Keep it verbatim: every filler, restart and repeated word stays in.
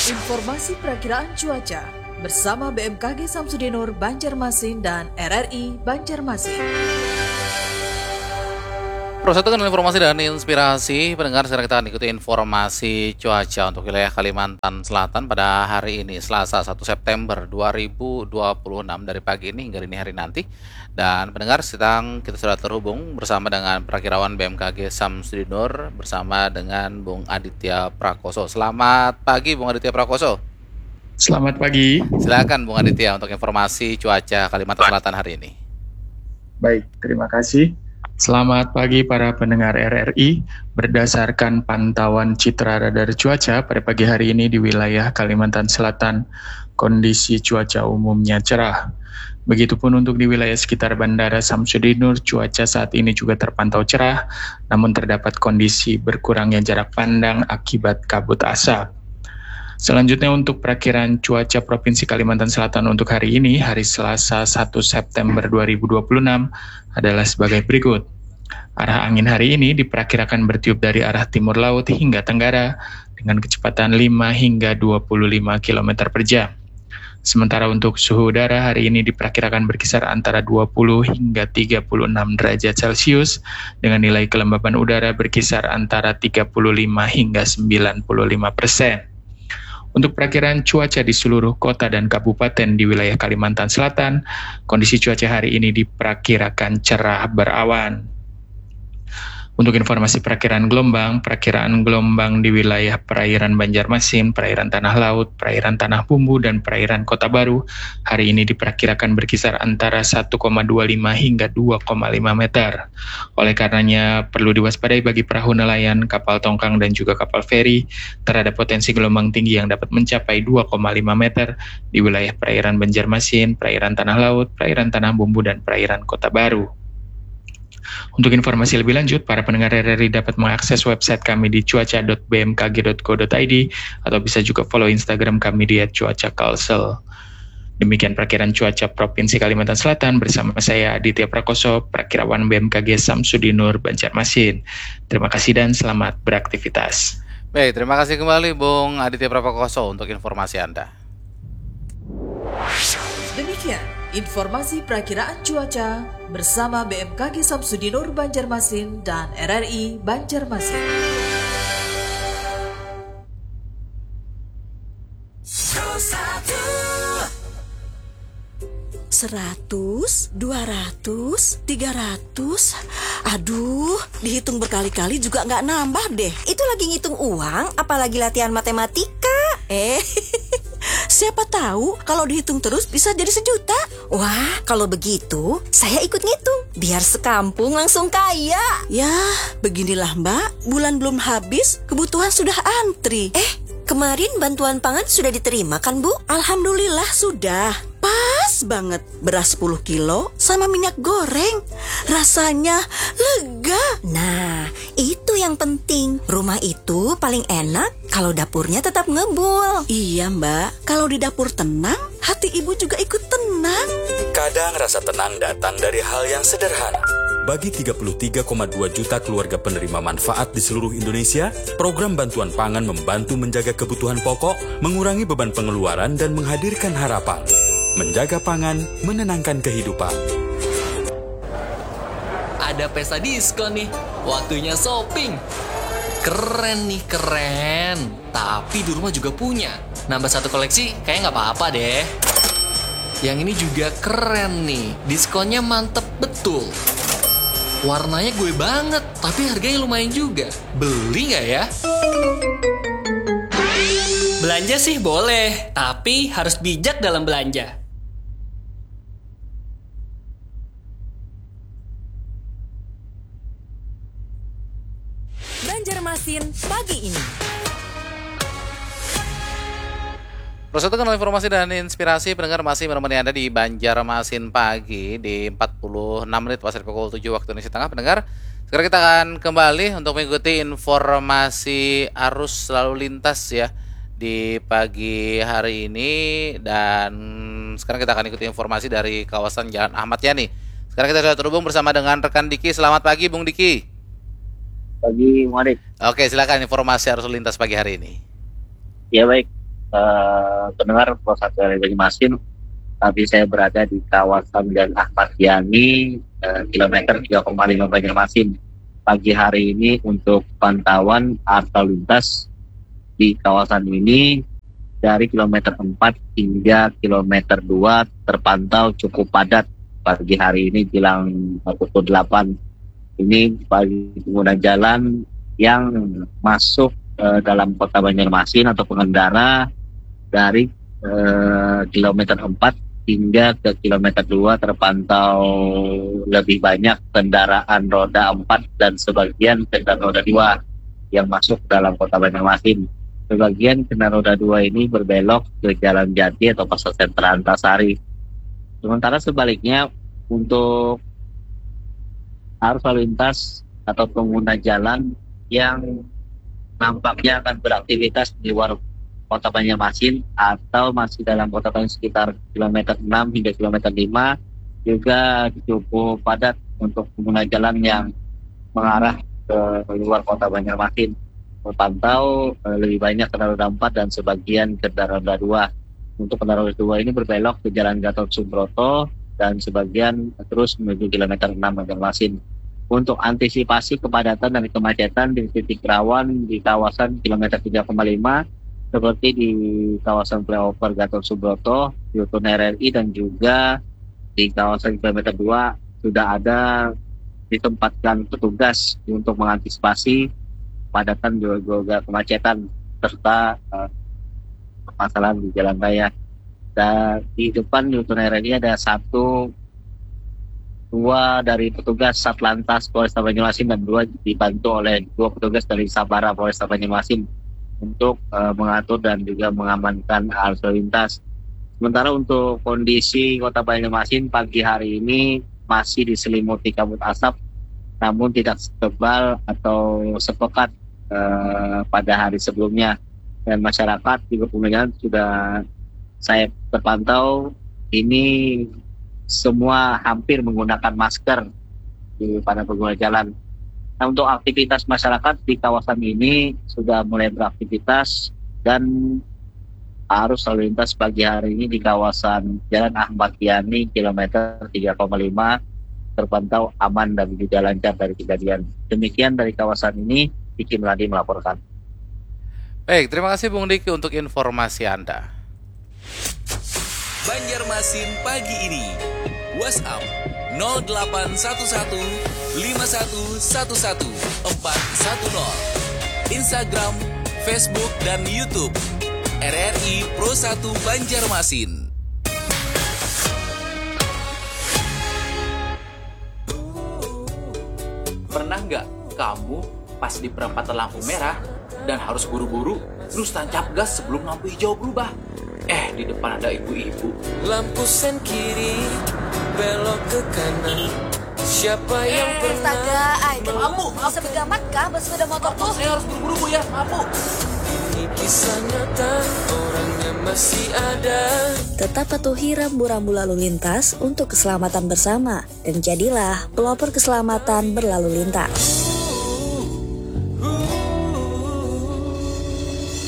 Informasi perakiraan cuaca bersama B M K G Samsudinur Banjarmasin dan R R I Banjarmasin. Persatukan informasi dan inspirasi pendengar, sekarang kita akan ikuti informasi cuaca untuk wilayah Kalimantan Selatan pada hari ini Selasa satu September dua ribu dua puluh enam dari pagi ini hingga dini hari nanti. Dan pendengar, sedang kita sudah terhubung bersama dengan Prakirawan B M K G Samsudinur bersama dengan Bung Aditya Prakoso. Selamat pagi Bung Aditya Prakoso. Selamat pagi. Silakan Bung Aditya untuk informasi cuaca Kalimantan Selatan hari ini. Baik, terima kasih. Selamat pagi para pendengar R R I. Berdasarkan pantauan citra radar cuaca pada pagi hari ini di wilayah Kalimantan Selatan, kondisi cuaca umumnya cerah. Begitupun untuk di wilayah sekitar Bandara Samsudinur, cuaca saat ini juga terpantau cerah, namun terdapat kondisi berkurangnya jarak pandang akibat kabut asap. Selanjutnya untuk perakiran cuaca Provinsi Kalimantan Selatan untuk hari ini, hari Selasa satu September dua ribu dua puluh enam adalah sebagai berikut. Arah angin hari ini diperkirakan bertiup dari arah timur laut hingga tenggara dengan kecepatan lima hingga dua puluh lima kilometer per jam. Sementara untuk suhu udara hari ini diperkirakan berkisar antara dua puluh hingga tiga puluh enam derajat Celcius dengan nilai kelembaban udara berkisar antara tiga puluh lima hingga sembilan puluh lima persen. Untuk perakiraan cuaca di seluruh kota dan kabupaten di wilayah Kalimantan Selatan, kondisi cuaca hari ini diperkirakan cerah berawan. Untuk informasi perakiraan gelombang, perakiraan gelombang di wilayah perairan Banjarmasin, perairan Tanah Laut, perairan Tanah Bumbu, dan perairan Kota Baru hari ini diperkirakan berkisar antara satu koma dua lima hingga dua koma lima meter. Oleh karenanya perlu diwaspadai bagi perahu nelayan, kapal tongkang, dan juga kapal feri terhadap potensi gelombang tinggi yang dapat mencapai dua koma lima meter di wilayah perairan Banjarmasin, perairan Tanah Laut, perairan Tanah Bumbu, dan perairan Kota Baru. Untuk informasi lebih lanjut, para pendengar R R I dapat mengakses website kami di cuaca dot b m k g dot co dot i d atau bisa juga follow Instagram kami di et cuaca kalsel. Demikian perakiran cuaca Provinsi Kalimantan Selatan bersama saya Aditya Prakoso, Prakirawan B M K G Samsudinur Banjarmasin. Terima kasih dan selamat beraktivitas. Baik, terima kasih kembali Bung Aditya Prakoso untuk informasi Anda. Demikian informasi perakiraan cuaca bersama B M K G Samsudinur Banjarmasin dan R R I Banjarmasin. Seratus, dua ratus, tiga ratus. Aduh, dihitung berkali-kali juga nggak nambah deh. Itu lagi ngitung uang, apalagi latihan matematika. Eh, siapa tahu kalau dihitung terus bisa jadi sejuta. Wah, kalau begitu saya ikut ngitung, biar sekampung langsung kaya. Ya, beginilah Mbak, bulan belum habis, kebutuhan sudah antri. Eh, kemarin bantuan pangan sudah diterima kan, Bu? Alhamdulillah sudah. Pas banget, beras sepuluh kilo sama minyak goreng. Rasanya lega. Nah, itu yang penting. Rumah itu paling enak kalau dapurnya tetap ngebul. Iya Mbak, kalau di dapur tenang, hati ibu juga ikut tenang. Kadang rasa tenang datang dari hal yang sederhana. Bagi tiga puluh tiga koma dua juta keluarga penerima manfaat di seluruh Indonesia, program bantuan pangan membantu menjaga kebutuhan pokok, mengurangi beban pengeluaran, dan menghadirkan harapan. Menjaga pangan, menenangkan kehidupan. Ada pesta diskon nih, waktunya shopping. Keren nih, keren. Tapi di rumah juga punya. Nambah satu koleksi kayaknya nggak apa-apa deh. Yang ini juga keren nih, diskonnya mantep betul. Warnanya gue banget, tapi harganya lumayan juga. Beli nggak ya? Belanja sih boleh, tapi harus bijak dalam belanja. Banjarmasin pagi ini. Persatukan informasi dan inspirasi pendengar masih menemani Anda di Banjarmasin pagi di empat puluh enam menit pasir pukul tujuh waktu Indonesia Tengah. Pendengar, sekarang kita akan kembali untuk mengikuti informasi arus lalu lintas ya di pagi hari ini. Dan sekarang kita akan ikuti informasi dari kawasan Jalan Ahmad Yani. Sekarang kita sudah terhubung bersama dengan rekan Diki. Selamat pagi Bung Diki. Pagi, Muharid. Oke, silakan informasi arus lalu lintas pagi hari ini. Ya baik. uh, pendengar Pro satu R R I Banyarmasin, tapi saya berada di kawasan Jalan Ahmad Yani, uh, kilometer tiga koma lima Banjarmasin. Pagi hari ini untuk pantauan arus lalu lintas di kawasan ini dari kilometer empat hingga kilometer dua terpantau cukup padat pagi hari ini jelang pukul delapan. Ini bagi pengguna jalan yang masuk uh, dalam kota Banjarmasin atau pengendara dari uh, kilometer empat hingga ke kilometer dua terpantau lebih banyak kendaraan roda empat dan sebagian kendaraan roda dua yang masuk dalam kota Banjarmasin. Sebagian kendaraan roda dua ini berbelok ke Jalan Jati atau Pasar Sentra Antasari. Sementara sebaliknya untuk arus lalu lintas atau pengguna jalan yang nampaknya akan beraktivitas di luar kota Banjarmasin atau masih dalam kota Banjarmasin sekitar kilometer enam hingga kilometer lima juga cukup padat untuk pengguna jalan yang mengarah ke luar kota Banjarmasin. Terpantau eh, lebih banyak kendaraan roda empat dan sebagian kendaraan roda dua. Untuk kendaraan roda dua ini berbelok ke Jalan Gatot Subroto dan sebagian terus menuju kilometer enam Banjarmasin. Untuk antisipasi kepadatan dan kemacetan di titik rawan di kawasan kilometer tiga koma lima seperti di kawasan flyover Gatot Subroto, Yutun R R I dan juga di kawasan kilometer dua sudah ada ditempatkan petugas untuk mengantisipasi kepadatan juga kemacetan serta uh, permasalahan di jalan raya. Dan di depan Yutun R R I ada satu dua dari petugas Satlantas Polresta Banjarmasin dan dua dibantu oleh dua petugas dari Sabara Polresta Banjarmasin untuk uh, mengatur dan juga mengamankan arus lalu lintas. Sementara untuk kondisi kota Banjarmasin pagi hari ini masih diselimuti kabut asap, namun tidak setebal atau sepekat uh, pada hari sebelumnya. Dan masyarakat juga pengguna sudah saya terpantau ini semua hampir menggunakan masker di pada pengguna jalan. Nah, untuk aktivitas masyarakat di kawasan ini sudah mulai beraktivitas dan arus lalu lintas pagi hari ini di kawasan Jalan Ahmad Yani kilometer tiga koma lima terpantau aman dan juga lancar dari kejadian. Demikian dari kawasan ini, Diki Meladi melaporkan. Baik, terima kasih Bung Diki untuk informasi Anda. Banjarmasin pagi ini. WhatsApp nol delapan satu satu lima satu satu satu empat satu nol. Instagram, Facebook, dan YouTube R R I Pro satu Banjarmasin. Pernah nggak kamu pas di perempatan lampu merah dan harus buru-buru terus tancap gas sebelum lampu hijau berubah? Eh, di depan ada ibu-ibu. Lampu sen kiri, belok ke kanan. Siapa eh, yang pernah? Astaga, ay, kamu bisa bergamat kah bersepeda motor tuh? Saya harus buru-buru Bu ya, maaf Bu. Ini kisah nyata, orangnya masih ada. Tetap patuhi rambu-rambu lalu lintas untuk keselamatan bersama dan jadilah pelopor keselamatan berlalu lintas.